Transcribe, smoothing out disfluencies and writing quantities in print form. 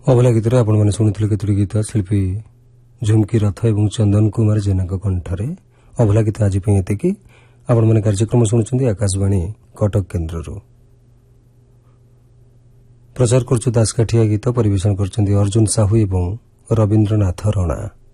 ଅଭଲା ଗୀତରେ ଆପଣମାନେ ଶୁଣିଥିଲେ କେତୋଟି ଗୀତ ଶିଳ୍ପୀ ଝୁମ୍କି ରଥ ଏବଂ ଚନ୍ଦନ କୁମାର ଜେନାଙ୍କ କଣ୍ଠରେ। ଅଭଲା ଗୀତ ଆଜି ପାଇଁ ଏତିକି। ଆପଣମାନେ କାର୍ଯ୍ୟକ୍ରମ ଶୁଣୁଛନ୍ତି ଆକାଶବାଣୀ କଟକ କେନ୍ଦ୍ରରୁ। ପ୍ରଚାର କରୁଛୁ ଦାସକାଠିଆ ଗୀତ। ପରିବେଷଣ କରୁଛନ୍ତି ଅର୍ଜୁନ ସାହୁ ଏବଂ ରବୀନ୍ଦ୍ରନାଥ ରଣା।